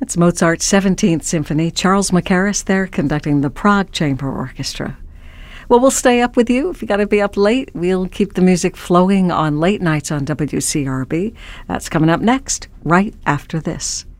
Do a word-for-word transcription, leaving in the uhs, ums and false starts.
It's Mozart's seventeenth Symphony. Charles Mackerras there conducting the Prague Chamber Orchestra. Well, we'll stay up with you. If you got to be up late, we'll keep the music flowing on late nights on W C R B. That's coming up next, right after this.